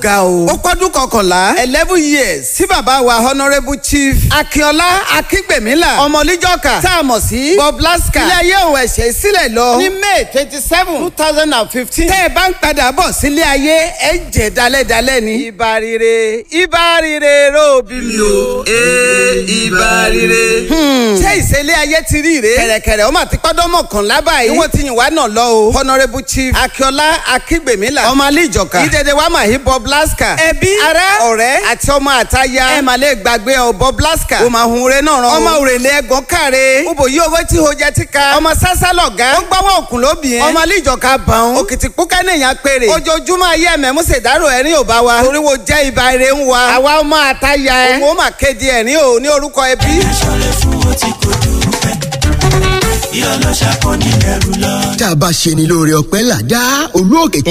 ga o. ó pọ́dún 11 11 years tí bàbá wa honourable chief akínọlá akíngbèmílà ọmọlíjọ́kà tá a mọ̀ sí Bob Lasker ilé ayé òun ẹ̀ṣẹ̀ sílẹ̀ lọ ní May 27 2015. tẹ́ ẹ bá ń padà bọ̀ sílé ayé ẹ jẹ́ dalẹ́dalẹ́ ni. ibà rire róòbí mi o. ibà rire. ṣé ìṣẹ̀lẹ̀ ayé ti rí rè. kẹ̀rẹ̀kẹ̀rẹ̀ ó mà ti pọ́dọ́ mọ̀kànlá báyìí. ìwọ́n ti yìn wá náà lọ o. honourable chief akínọlá akíngbèmílà ọmọ alíjọ̀ká ìdèdè wa máa hí Bob Lasker. ẹbí ará ọ̀rẹ́ àti ọmọ àtaya ẹ mà lè gbàgbé ọ Bob Lasker. o máa hun re náà rán o. ọmọ òrèlè ẹ̀gàn káre. ubo yí owó tí ho jẹ ti ka. ọmọ sásá lọ̀gá. ó gbọ́wọ́ òkun lóbìín. ọmọ alíjọ̀ká bàn. òkìtì púkẹ́ nìyẹn péré. ojoojúmọ́ ayé ẹ̀mẹ́ múṣèdárò ẹ̀rín ò bá wa. torí wo jẹ́ ibà ire ń wa. àwa ọmọ àtaya ẹ̀. òun ó mà kéde ẹ̀rín o ní orúkọ ẹbí. tá a bá ṣe ni lóore ọpẹ́ là dá olú òkè